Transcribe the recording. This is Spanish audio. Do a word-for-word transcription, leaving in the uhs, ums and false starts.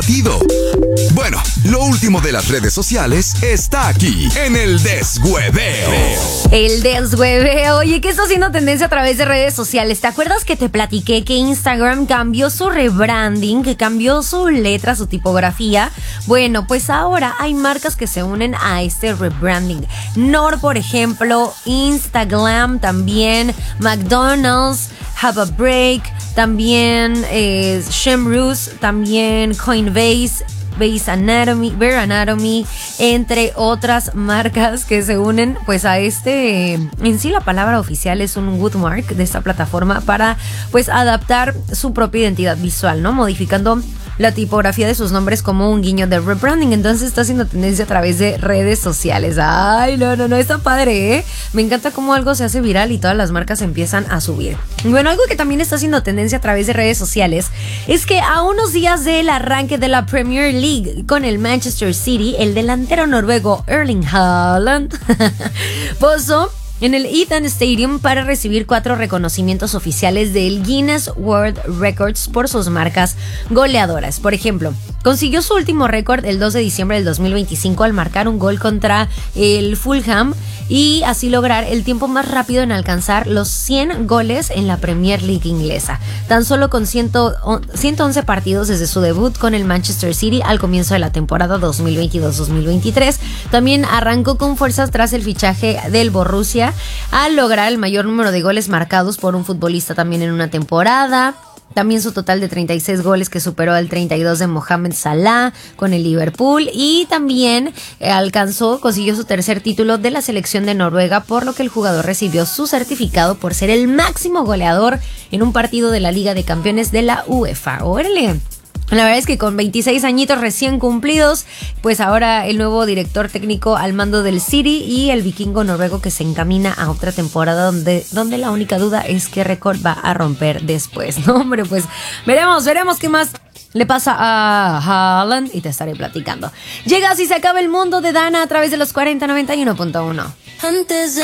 Bueno, lo último de las redes sociales está aquí en el Deshueveo. El Deshueveo. Oye, ¿qué está haciendo tendencia a través de redes sociales? ¿Te acuerdas que te platiqué que Instagram cambió su rebranding, que cambió su letra, su tipografía? Bueno, pues ahora hay marcas que se unen a este rebranding. Nor, por ejemplo, Instagram también, McDonald's, Have a Break, también eh, Shemrus, también Coinbase, Base Anatomy, Bare Anatomy, entre otras marcas que se unen pues a este, en sí la palabra oficial es un Woodmark de esta plataforma para pues adaptar su propia identidad visual, ¿no? Modificando la tipografía de sus nombres como un guiño de rebranding. Entonces está haciendo tendencia a través de redes sociales. Ay, no, no, no, está padre, ¿eh? Me encanta cómo algo se hace viral y todas las marcas empiezan a subir. Bueno, algo que también está haciendo tendencia a través de redes sociales es que a unos días del arranque de la Premier League con el Manchester City, el delantero noruego Erling Haaland posó en el Ethan Stadium para recibir cuatro reconocimientos oficiales del Guinness World Records por sus marcas goleadoras. Por ejemplo, consiguió su último récord el dos de diciembre del dos mil veinticinco al marcar un gol contra el Fulham y así lograr el tiempo más rápido en alcanzar los cien goles en la Premier League inglesa. Tan solo con ciento once partidos desde su debut con el Manchester City al comienzo de la temporada dos mil veintidós dos mil veintitrés. También arrancó con fuerzas tras el fichaje del Borussia al lograr el mayor número de goles marcados por un futbolista también en una temporada. También su total de treinta y seis goles que superó al treinta y dos de Mohamed Salah con el Liverpool y también eh, alcanzó, consiguió su tercer título de la selección de Noruega, por lo que el jugador recibió su certificado por ser el máximo goleador en un partido de la Liga de Campeones de la UEFA. ¡Órale! La verdad es que con veintiséis añitos recién cumplidos, pues ahora el nuevo director técnico al mando del City y el vikingo noruego que se encamina a otra temporada donde, donde la única duda es qué récord va a romper después, ¿no? Hombre, pues veremos, veremos qué más le pasa a Haaland y te estaré platicando. Llega Así se acaba el mundo de Dana a través de los cuarenta noventa y uno punto uno. Antes de